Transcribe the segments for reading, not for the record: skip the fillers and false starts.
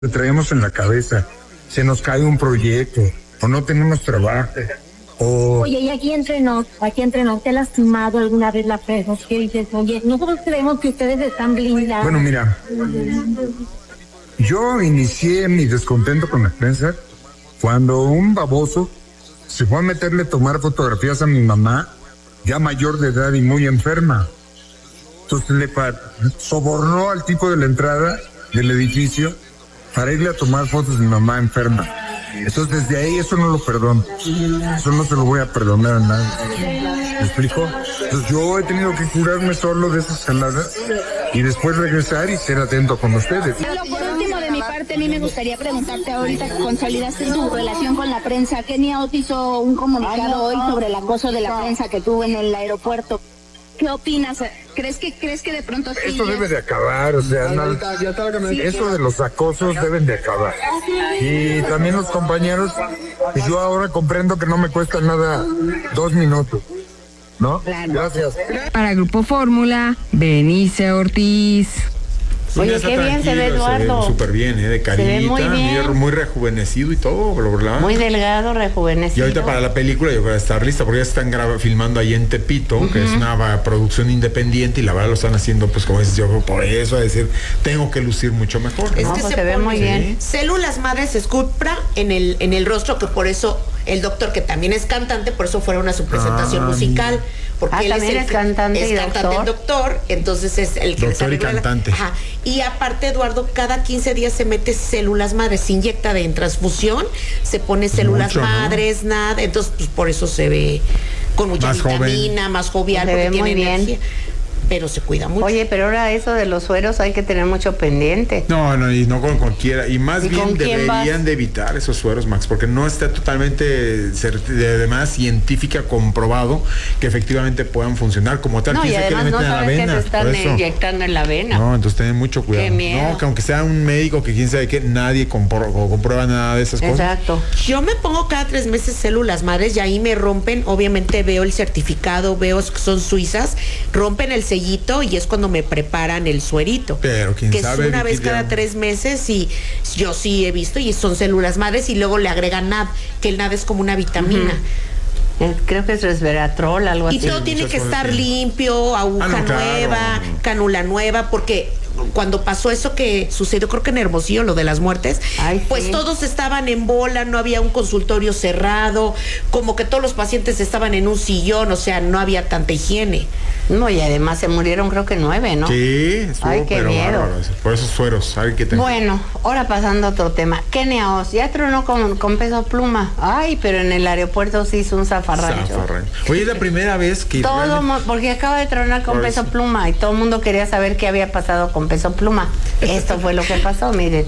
que traemos en la cabeza, se nos cae un proyecto, o no tenemos trabajo, o... Oye, y aquí entre nos, ¿te ha lastimado alguna vez la prensa? ¿Qué dices? Oye, nosotros creemos que ustedes están blindados. Bueno, mira, yo inicié mi descontento con la prensa cuando un baboso se fue a meterle a tomar fotografías a mi mamá, ya mayor de edad y muy enferma. Entonces le sobornó al tipo de la entrada del edificio para irle a tomar fotos de mi mamá enferma. Entonces desde ahí eso no lo perdono. Eso no se lo voy a perdonar a nadie. ¿Me explico? Entonces yo he tenido que curarme solo de esas jaladas y después regresar y ser atento con ustedes. Por último, de mi parte, a mí me gustaría preguntarte ahorita que consolidaste tu relación con la prensa. Kenia Oz hizo un comunicado hoy sobre el acoso de la prensa que tuvo en el aeropuerto. ¿Qué opinas? ¿Crees que de pronto sí? Eso debe de acabar, o sea, eso de los acosos deben de acabar. Y también los compañeros, pues yo ahora comprendo que no me cuesta nada 2 minutos, ¿no? Gracias. Para Grupo Fórmula, Benice Ortiz. Oye, qué bien se ve Eduardo. Súper bien, de carita, se ve muy bien. Muy rejuvenecido y todo, ¿verdad? Muy delgado, rejuvenecido. Y ahorita para la película yo creo que estar lista, porque ya están filmando ahí en Tepito, que es una producción independiente, y la verdad lo están haciendo, pues como dices, yo creo por eso, a decir, tengo que lucir mucho mejor. Es que se ve muy bien. Células madres esculpra en el rostro, que por eso el doctor, que también es cantante, por eso fueron a su presentación musical. Porque él también es cantante y cantante el doctor, entonces es el que doctor y cantante. Ajá. Y aparte, Eduardo, cada 15 días se mete células madres, se inyecta en transfusión, se pone células madres, ¿no? Nada, entonces pues por eso se ve con mucha más vitamina, joven. más jovial, se porque ve tiene muy energía. bien. Pero se cuida mucho. Oye, pero ahora eso de los sueros hay que tener mucho pendiente. No, y no con cualquiera. Y más bien deberían de evitar esos sueros, Max, porque no está totalmente además científica comprobado que efectivamente puedan funcionar como tal. No, y además no sabes que te están inyectando en la vena. No, entonces ten mucho cuidado. Qué miedo. No, que aunque sea un médico que quién sabe qué, nadie comprueba nada de esas cosas. Exacto. Yo me pongo cada 3 meses células madres y ahí me rompen, obviamente veo el certificado, veo que son suizas, rompen el sellito y es cuando me preparan el suerito. Pero quién que sabe. Es una vez cada 3 meses y yo sí he visto y son células madres y luego le agregan NAD, que el NAD es como una vitamina. Creo que es resveratrol, algo así. Y todo tiene que estar limpio, aguja nueva, cánula nueva, porque cuando pasó eso que sucedió, creo que en Hermosillo, lo de las muertes, pues todos estaban en bola, no había un consultorio cerrado, como que todos los pacientes estaban en un sillón, o sea, no había tanta higiene. No, y además se murieron creo que 9, ¿no? Sí, ay, qué miedo. Bárbaro, por esos sueros, hay que tener. Bueno, ahora pasando a otro tema. Kenia Oz, ya tronó con Peso Pluma. Ay, pero en el aeropuerto sí hizo un zafarrancho. Oye, es la primera vez que... Porque acaba de tronar con Peso Pluma y todo el mundo quería saber qué había pasado con Peso Pluma. Esto fue lo que pasó, miren.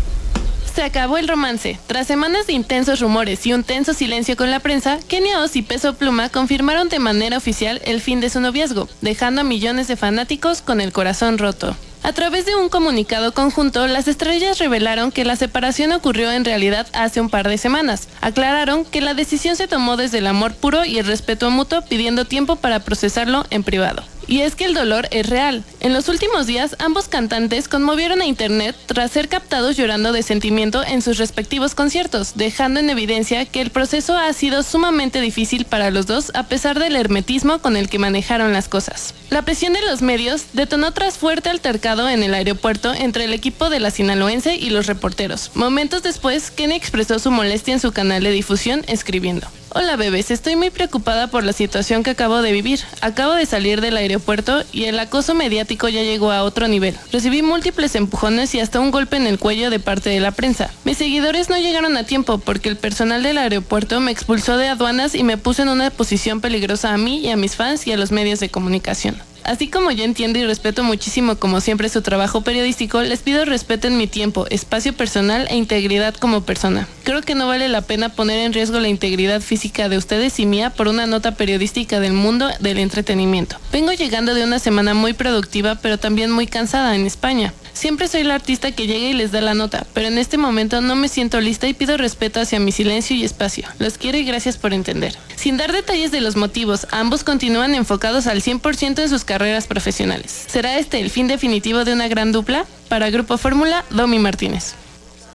Se acabó el romance. Tras semanas de intensos rumores y un tenso silencio con la prensa, Kenia Oz y Peso Pluma confirmaron de manera oficial el fin de su noviazgo, dejando a millones de fanáticos con el corazón roto. A través de un comunicado conjunto, las estrellas revelaron que la separación ocurrió en realidad hace un par de semanas. Aclararon que la decisión se tomó desde el amor puro y el respeto mutuo, pidiendo tiempo para procesarlo en privado. Y es que el dolor es real. En los últimos días, ambos cantantes conmovieron a internet tras ser captados llorando de sentimiento en sus respectivos conciertos, dejando en evidencia que el proceso ha sido sumamente difícil para los dos a pesar del hermetismo con el que manejaron las cosas. La presión de los medios detonó tras fuerte altercado en el aeropuerto entre el equipo de la sinaloense y los reporteros. Momentos después, Kenia expresó su molestia en su canal de difusión escribiendo: Hola bebés, estoy muy preocupada por la situación que acabo de vivir. Acabo de salir del aeropuerto y el acoso mediático ya llegó a otro nivel. Recibí múltiples empujones y hasta un golpe en el cuello de parte de la prensa. Mis seguidores no llegaron a tiempo porque el personal del aeropuerto me expulsó de aduanas y me puso en una posición peligrosa a mí y a mis fans y a los medios de comunicación. Así como yo entiendo y respeto muchísimo como siempre su trabajo periodístico, les pido respeten mi tiempo, espacio personal e integridad como persona. Creo que no vale la pena poner en riesgo la integridad física de ustedes y mía por una nota periodística del mundo del entretenimiento. Vengo llegando de una semana muy productiva, pero también muy cansada en España. Siempre soy la artista que llega y les da la nota, pero en este momento no me siento lista y pido respeto hacia mi silencio y espacio. Los quiero y gracias por entender. Sin dar detalles de los motivos, ambos continúan enfocados al 100% en sus carreras profesionales. ¿Será este el fin definitivo de una gran dupla? Para Grupo Fórmula, Domi Martínez.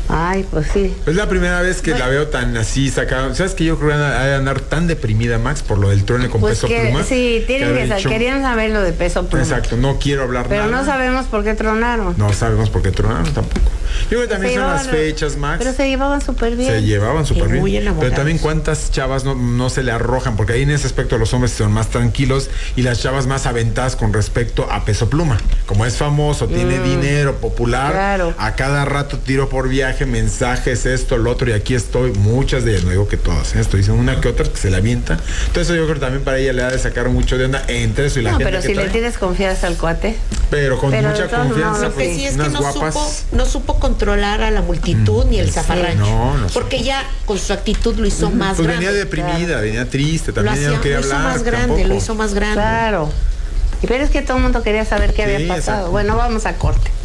Ay, pues sí. Es la primera vez que la veo tan así sacada. ¿Sabes que yo creo que ha de andar tan deprimida, Max, por lo del truene con Peso Pluma? Sí, querían saber lo de Peso Pluma. Exacto, no quiero hablar pero nada. Pero no sabemos por qué tronaron. No sabemos por qué tronaron tampoco. Yo creo que también son las fechas, Max. Pero se llevaban súper bien. Se llevaban súper bien. Muy enamorados. Pero también cuántas chavas no se le arrojan, porque ahí en ese aspecto los hombres son más tranquilos y las chavas más aventadas con respecto a Peso Pluma. Como es famoso, tiene dinero, popular, claro. A cada rato tiro por viaje, mensajes, esto, lo otro, y aquí estoy, muchas de ellas, no digo que todas, estoy diciendo una que otra que se la avienta. Entonces yo creo que también para ella le ha de sacar mucho de onda entre eso y la gente pero que si trae. le tienes confianza al cuate. Pero con mucha confianza, Lo que sí es que guapas. no supo controlar a la multitud ni el zafarrancho. No porque ya con su actitud lo hizo más pues grande. venía deprimida, venía triste, también ella no quería hablar. Lo hizo más grande. Claro. Pero es que todo el mundo quería saber qué había pasado. Exacto. Bueno, vamos a corte.